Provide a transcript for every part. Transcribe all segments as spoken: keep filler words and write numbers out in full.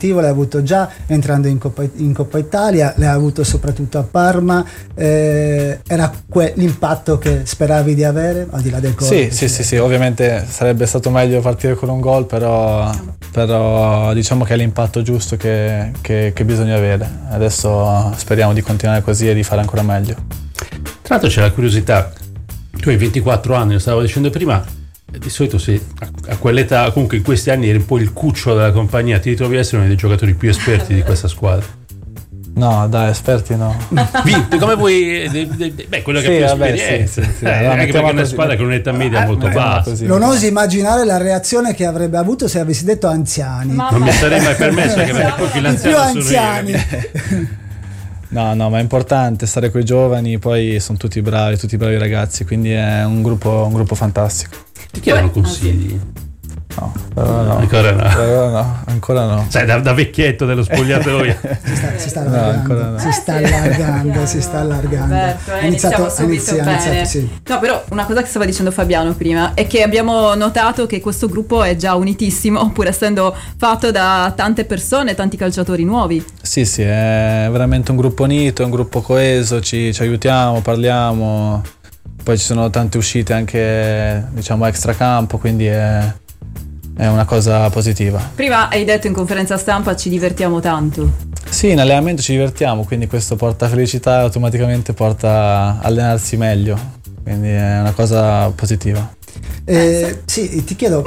positivo l'hai avuto già entrando in Coppa, in Coppa Italia, l'hai avuto soprattutto a Parma, eh, era que- l'impatto che speravi di avere al di là del gol? Sì, sì, sì, sì, ovviamente sarebbe stato meglio partire con un gol, però, però diciamo che è l'impatto giusto che, che, che bisogna avere. Adesso speriamo di continuare così e di fare ancora meglio. Tra l'altro c'è la curiosità, tu hai ventiquattro anni, lo stavo dicendo prima, di solito se a, a quell'età, comunque in questi anni eri un po' il cucciolo della compagnia, ti ritrovi a essere uno dei giocatori più esperti di questa squadra. No, dai, esperti no. Vinto, come vuoi, de, de, de, beh, quello che sì, ha più vabbè, esperienza, sì, sì, sì. eh, Allora, anche perché è una così, squadra con un'età media eh, molto eh, bassa. così. Non osi immaginare la reazione che avrebbe avuto se avessi detto anziani. Non mi sarei mai permesso, anche perché poi I più l'anziano sono anziani. io. No, no, ma è importante stare con i giovani, poi sono tutti bravi, tutti bravi ragazzi, quindi è un gruppo, un gruppo fantastico. Ti chiedono consigli? No, però no. Ancora no. Però no, ancora no. Sai, da, da vecchietto dello spogliatoio. Si sta, si sta No, allargando, ancora no. si sta Eh, sì, allargando, piano. si sta allargando. Roberto, eh, Ha iniziato, iniziamo subito inizia- ha bene. iniziato, sì. No, però una cosa che stava dicendo Fabiano prima è che abbiamo notato che questo gruppo è già unitissimo, pur essendo fatto da tante persone, tanti calciatori nuovi. Sì, sì, è veramente un gruppo unito, è un gruppo coeso, ci, ci aiutiamo, parliamo, poi ci sono tante uscite anche, diciamo, extracampo, quindi è, è una cosa positiva. Prima hai detto in conferenza stampa ci divertiamo tanto. Sì, in allenamento ci divertiamo, quindi questo porta felicità e automaticamente porta a allenarsi meglio, quindi è una cosa positiva. Eh, sì, ti chiedo,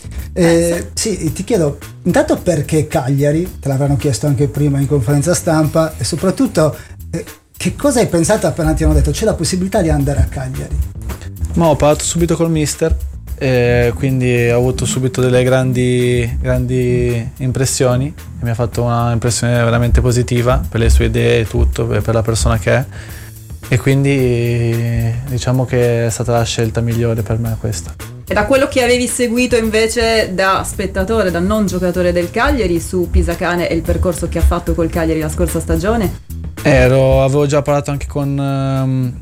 eh, sì, ti chiedo intanto perché Cagliari, te l'avranno chiesto anche prima in conferenza stampa, e soprattutto eh, che cosa hai pensato appena ti hanno detto c'è la possibilità di andare a Cagliari? Ma ho parlato subito col mister, e quindi ho avuto subito delle grandi, grandi impressioni, e mi ha fatto una impressione veramente positiva per le sue idee e tutto, per per la persona che è, e quindi diciamo che è stata la scelta migliore per me questa. E da quello che avevi seguito invece da spettatore, da non giocatore del Cagliari, su Pisacane e il percorso che ha fatto col Cagliari la scorsa stagione? Ero, avevo già parlato anche con, ehm,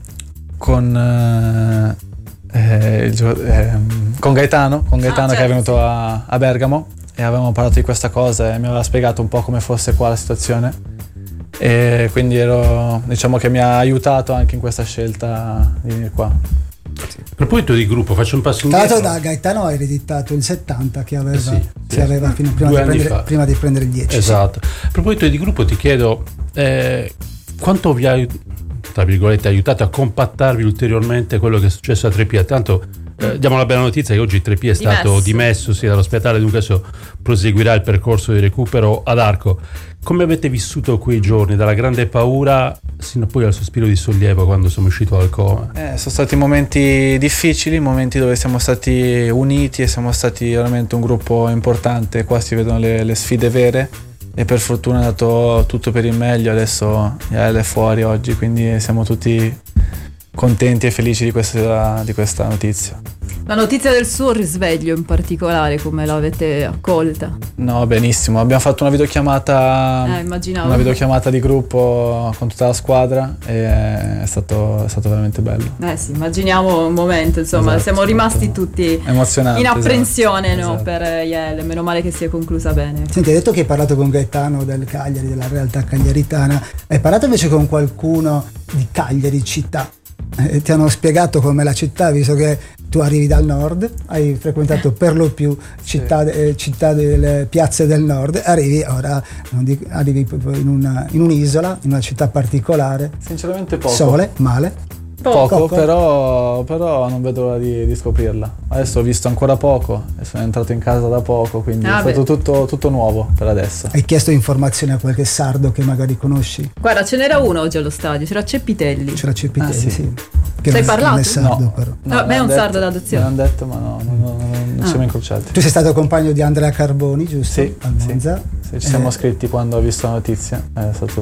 con, eh, eh, il gio- ehm, con Gaetano, con Gaetano Ah, che è certo, venuto sì. a, a Bergamo, e avevamo parlato di questa cosa e mi aveva spiegato un po' come fosse qua la situazione, e quindi ero, diciamo che mi ha aiutato anche in questa scelta di venire qua. A proposito di gruppo, faccio un passo Tra indietro. l'altro da Gaetano hai ereditato il settanta che aveva, Eh sì, che sì. aveva fino, prima, Due di anni prendere, fa. prima di prendere il dieci. Esatto. A proposito di gruppo, ti chiedo eh, quanto vi ha, tra virgolette, aiutato a compattarvi ulteriormente quello che è successo a Treppier. Tanto eh, diamo la bella notizia che oggi Treppier è stato Dimesso. dimesso sì, dall'ospedale, dunque adesso proseguirà il percorso di recupero ad Arco. Come avete vissuto quei giorni, dalla grande paura sino poi al sospiro di sollievo quando sono uscito dal coma? Eh, sono stati momenti difficili, momenti dove siamo stati uniti e siamo stati veramente un gruppo importante. Qua si vedono le, le sfide vere, e per fortuna è andato tutto per il meglio. Adesso Yael è fuori oggi, quindi siamo tutti contenti e felici di questa, di questa notizia. La notizia del suo risveglio in particolare, come l'avete accolta? No, benissimo, abbiamo fatto una videochiamata, Eh, immaginavo. una videochiamata di gruppo con tutta la squadra, e è stato, è stato veramente bello. Eh sì, immaginiamo un momento, insomma, Esatto, siamo rimasti molto tutti emozionante, in apprensione, esatto, no, esatto. per Yael. Meno male che si è conclusa bene. Senti, hai detto che hai parlato con Gaetano del Cagliari, della realtà cagliaritana, hai parlato invece con qualcuno di Cagliari città? Eh, ti hanno spiegato com'è la città, visto che tu arrivi dal nord, hai frequentato per lo più città, eh, città delle piazze del nord, arrivi ora non dico, arrivi proprio in, una, in un'isola, in una città particolare, Sinceramente poco. sole, male. Poco, Poco. Però, però non vedo l'ora di, di scoprirla. Adesso ho visto ancora poco e sono entrato in casa da poco, quindi Ah, è stato beh. tutto, tutto nuovo per adesso. Hai chiesto informazioni a qualche sardo che magari conosci? Guarda, ce n'era uno oggi allo stadio, c'era Cepitelli. C'era Cepitelli, Ah, sì. sì. Che Sei non, parlato? non è sardo, No. però. No, beh, è me un l'hanno sardo detto, d'adozione. Me l'hanno detto, ma no, non, non, non, non Ah. siamo incrociati. Tu sei stato compagno di Andrea Carboni, giusto? Sì, Al Monza. sì, ci siamo Eh, scritti quando ho visto la notizia, è stato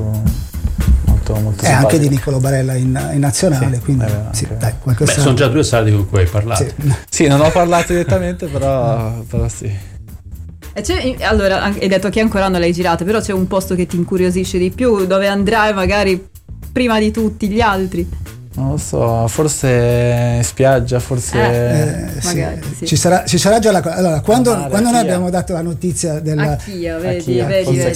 molto, molto E anche simpatico. di Nicolo Barella in, in nazionale, Sì, quindi è vero, sì, anche- dai, qualche Beh, sardo. sono già due sardi con cui hai parlato. Sì. Sì, non ho parlato direttamente, però, però sì. E c'è, allora, anche- hai detto che ancora non l'hai girato, però c'è un posto che ti incuriosisce di più, dove andrai magari prima di tutti gli altri? Non lo so, forse in spiaggia, forse... Eh, sì. Magari, sì. Ci, sarà, ci sarà già la cosa. Allora, quando, Mare, quando noi Chia. abbiamo dato la notizia della, A Chia, vedi, Chia, vedi, forse vedi.